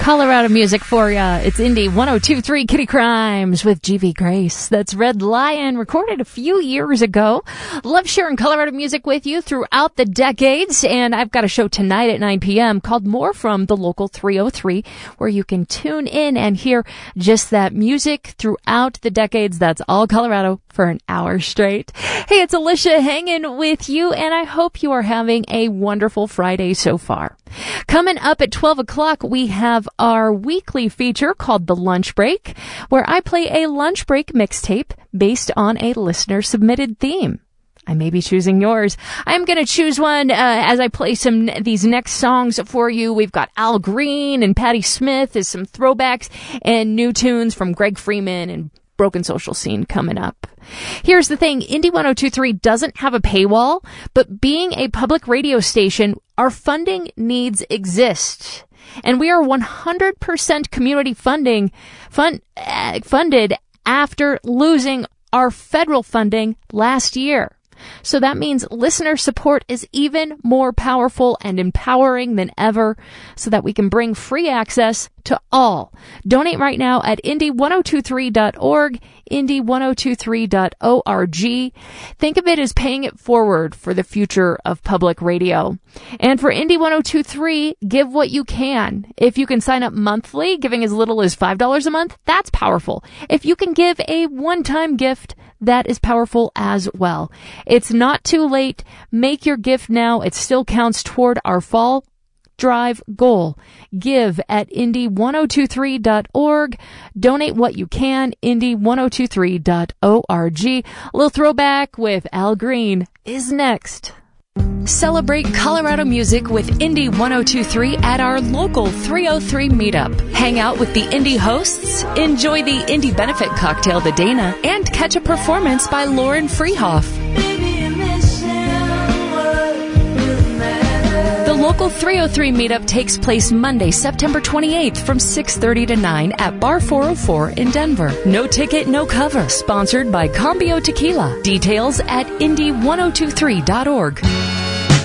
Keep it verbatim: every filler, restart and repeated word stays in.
Colorado music for ya. It's Indie one oh two point three Kitty Crimes with G V Grace. That's Red Lion, recorded a few years ago. Love sharing Colorado music with you throughout the decades, and I've got a show tonight at nine p.m. called More from the Local three oh three, where you can tune in and hear just that music throughout the decades. That's all Colorado for an hour straight. Hey, it's Alicia hanging with you, and I hope you are having a wonderful Friday so far. Coming up at twelve o'clock, we have our weekly feature called The Lunch Break, where I play a lunch break mixtape based on a listener-submitted theme. I may be choosing yours. I'm going to choose one uh, as I play some these next songs for you. We've got Al Green and Patti Smith as some throwbacks and new tunes from Greg Freeman and Broken Social Scene coming up. Here's the thing, Indie one oh two point three doesn't have a paywall, but being a public radio station, our funding needs exist. And we are one hundred percent community funding fund, uh, funded after losing our federal funding last year. So that means listener support is even more powerful and empowering than ever, so that we can bring free access to all. Donate right now at indie one oh two three dot org, indie one oh two three dot org. Think of it as paying it forward for the future of public radio. And for Indie one oh two point three, give what you can. If you can sign up monthly, giving as little as five dollars a month, that's powerful. If you can give a one-time gift, that is powerful as well. It's not too late. Make your gift now. It still counts toward our fall drive goal. Give at indie one oh two three dot org. Donate what you can. indie one oh two three dot org. A little throwback with Al Green is next. Celebrate Colorado music with Indie one oh two point three at our local three oh three meetup. Hang out with the Indie hosts, enjoy the Indie Benefit Cocktail the Dana, and catch a performance by Lauren Freehoff. The local three oh three meetup takes place Monday, September twenty-eighth from six thirty to nine at Bar four oh four in Denver. No ticket, no cover. Sponsored by Cambio Tequila. Details at indie one oh two three dot org.